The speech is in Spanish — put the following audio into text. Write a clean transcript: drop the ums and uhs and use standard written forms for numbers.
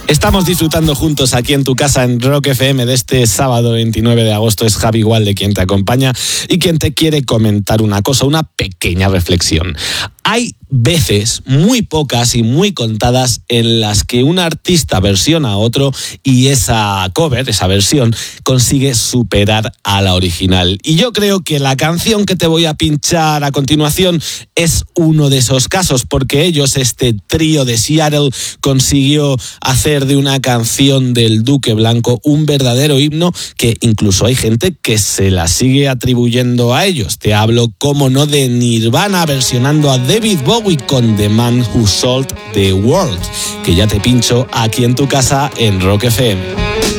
Estamos disfrutando juntos aquí en tu casa en Rock FM de este sábado 29 de agosto. Es Javi Gualde quien te acompaña y quien te quiere comentar una cosa, una pequeña reflexión. Hay veces, muy pocas y muy contadas, en las que un artista versiona a otro y esa cover, esa versión, consigue superar a la original. Y yo creo que la canción que te voy a pinchar a continuación es uno de esos casos, porque ellos, este trío de Seattle, consiguió hacer de una canción del Duque Blanco un verdadero himno que incluso hay gente que se la sigue atribuyendo a ellos. Te hablo, cómo no, de Nirvana versionando a David Bowie con The Man Who Sold the World, que ya te pincho aquí en tu casa en Rock FM.